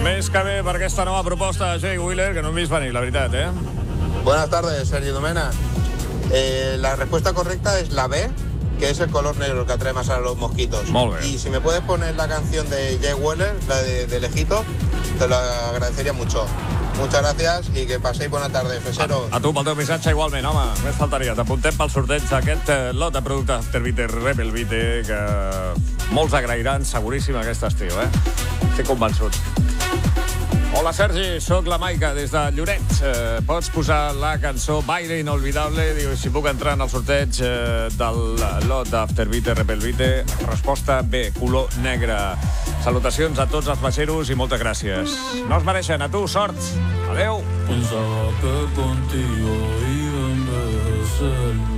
Més que bé per aquesta nova proposta de Jay Wheeler, que no hem vist venir, la veritat, Buenas tardes, Sergi Domena. La respuesta correcta es la B, que es el color negro que atrae más a los mosquitos. Molt bé. Y si me puedes poner la canción de Jay Wheeler, la de Lejito, te lo agradecería mucho. Muchas gracias y que paséis buena tarde, Fesero. A tu pel teu missatge igualment, home, més faltaria. T'apuntem pel sorteig d'aquest lot de productes Afterbitter Rebel Vite que molts agrairan seguríssim aquest estiu, Estic convençut. Hola, Sergi, sóc la Maica des de Lloret. Pots posar la cançó Baile Inolvidable? Diu, si puc entrar en el sorteig del lot d'Afterbitter Rebel Vite. Resposta B, color negre. Salutacions a tots els baixeros i moltes gràcies. No es mereixen, a tu, sort. Adeu. Pensaba que contigo iba a envejecer.